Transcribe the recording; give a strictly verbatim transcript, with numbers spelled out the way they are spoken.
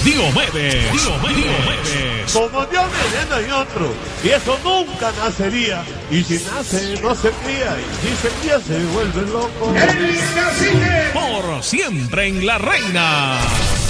Diomedes. Diomedes. Como Diomedes no hay otro, y eso nunca nacería, y si nace no se cría, y si se cría se vuelve loco. Por siempre en La Reina.